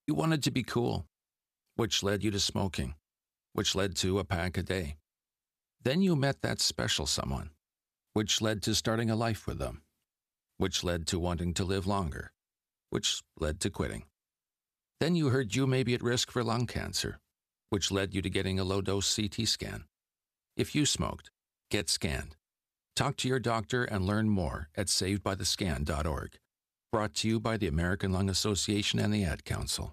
You wanted to be cool, which led you to smoking, which led to a pack a day. Then you met that special someone, which led to starting a life with them, which led to wanting to live longer, which led to quitting. Then you heard you may be at risk for lung cancer, which led you to getting a low-dose CT scan. If you smoked, get scanned. Talk to your doctor and learn more at savedbythescan.org. Brought to you by the American Lung Association and the Ad Council.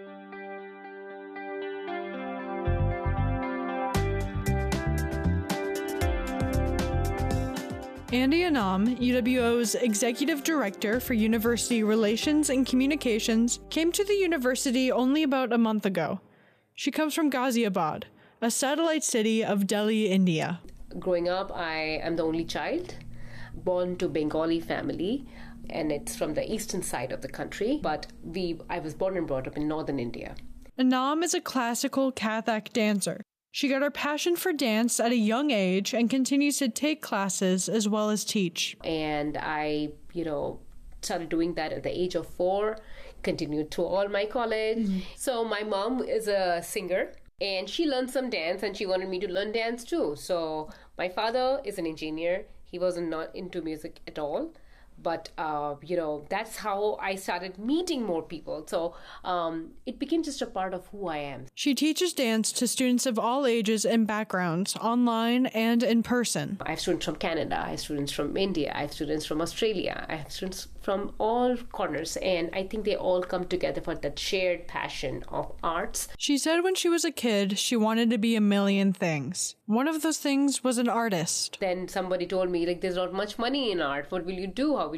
Andy Anam, UWO's Executive Director for University Relations and Communications, came to the university only about a month ago. She comes from Ghaziabad, a satellite city of Delhi, India. Growing up, I am the only child, born to Bengali family, and it's from the eastern side of the country, but I was born and brought up in northern India. Anam is a classical Kathak dancer. She got her passion for dance at a young age and continues to take classes as well as teach. And I, started doing that at the age of 4, continued through all my college. Mm-hmm. So my mom is a singer and she learned some dance and she wanted me to learn dance too. So my father is an engineer. He wasn't not into music at all. But, that's how I started meeting more people. So it became just a part of who I am. She teaches dance to students of all ages and backgrounds, online and in person. I have students from Canada, I have students from India, I have students from Australia, I have students from all corners. And I think they all come together for that shared passion of arts. She said when she was a kid, she wanted to be a million things. One of those things was an artist. Then somebody told me, there's not much money in art. What will you do? How will